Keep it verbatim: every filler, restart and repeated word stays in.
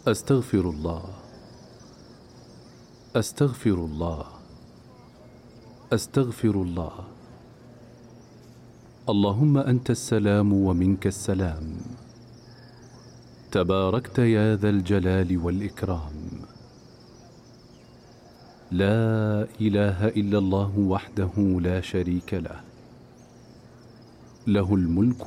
أستغفر الله، أستغفر الله، أستغفر الله. اللهم أنت السلام ومنك السلام، تباركت يا ذا الجلال والإكرام. لا إله إلا الله وحده لا شريك له، له الملك